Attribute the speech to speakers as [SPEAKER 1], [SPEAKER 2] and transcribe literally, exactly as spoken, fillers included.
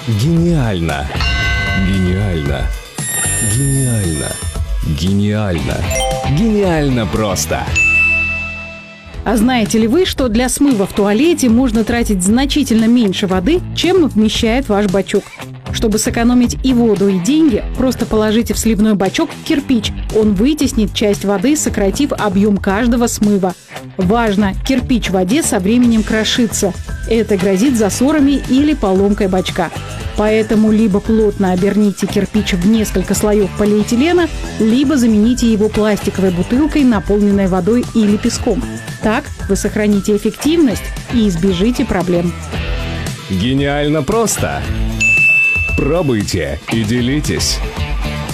[SPEAKER 1] Гениально! Гениально! Гениально! Гениально! Гениально просто!
[SPEAKER 2] А знаете ли вы, что для смыва в туалете можно тратить значительно меньше воды, чем вмещает ваш бачок? Чтобы сэкономить и воду, и деньги, просто положите в сливной бачок кирпич. Он вытеснит часть воды, сократив объем каждого смыва. Важно, кирпич в воде со временем крошится. Это грозит засорами или поломкой бачка. Поэтому либо плотно оберните кирпич в несколько слоев полиэтилена, либо замените его пластиковой бутылкой, наполненной водой или песком. Так вы сохраните эффективность и избежите проблем.
[SPEAKER 1] Гениально просто! Пробуйте и делитесь!